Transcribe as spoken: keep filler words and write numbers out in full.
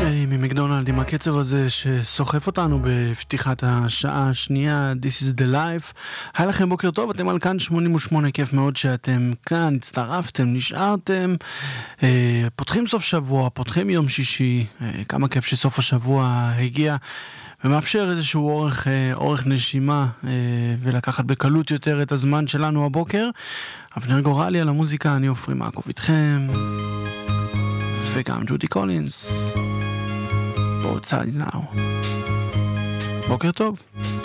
ממקדונלד עם הקצב הזה שסוחף אותנו בפתיחת השעה השנייה. This is the life. היי לכם, בוקר טוב, אתם על כאן שמונים ושמונה, כיף מאוד שאתם כאן, הצטרפתם, נשארתם, אה, פותחים סוף שבוע, פותחים יום שישי, אה, כמה כיף שסוף השבוע הגיע ומאפשר איזשהו אורך, אה, אורך נשימה אה, ולקחת בקלות יותר את הזמן שלנו הבוקר. אבנר גורלי על המוזיקה, אני עופרי מעקוב איתכם, וגם ג'ודי קולינס. Both sides now. בוקר טוב.